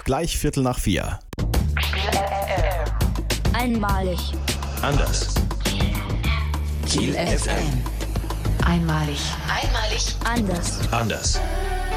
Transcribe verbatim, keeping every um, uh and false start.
gleich Viertel nach vier. Einmalig. Anders. Kiel F M. Einmalig. Einmalig. Anders. Anders.